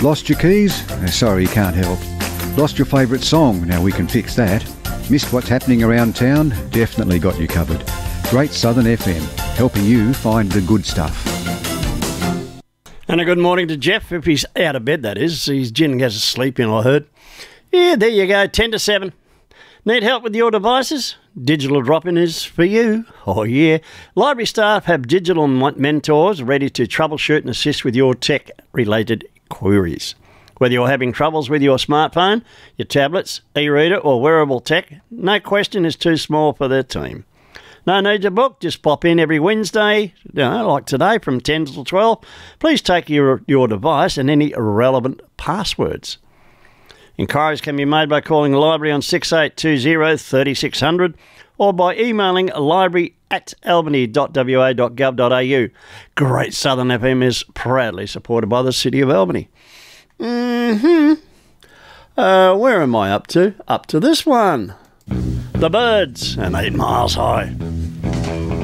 Lost your keys? Sorry, you can't help. Lost your favourite song? Now we can fix that. Missed what's happening around town? Definitely got you covered. Great Southern FM, helping you find the good stuff. And a good morning to Jeff, if he's out of bed, that is. He's gin has a sleep in, I heard. Yeah, there you go, 10 to 7. Need help with your devices? Digital Drop-In is for you. Oh, yeah. Library staff have digital mentors ready to troubleshoot and assist with your tech-related queries. Whether you're having troubles with your smartphone, your tablets, e-reader or wearable tech, no question is too small for their team. No need to book, just pop in every Wednesday, like today from 10 till 12. Please take your device and any relevant passwords. Inquiries can be made by calling the library on 6820 3600 or by emailing library@albany.wa.gov.au. Great Southern FM is proudly supported by the City of Albany. Where am I up to? Up to this one. The Birds and 8 Miles High.